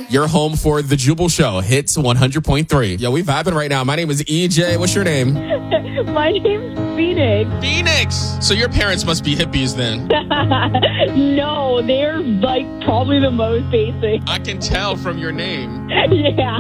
You're home for The Jubal Show, Hits 100.3. Yo, we vibing right now. My name is EJ. What's your name? My name's Phoenix. Phoenix. So your parents must be hippies then. No, they're like probably the most basic. I can tell from your name. Yeah.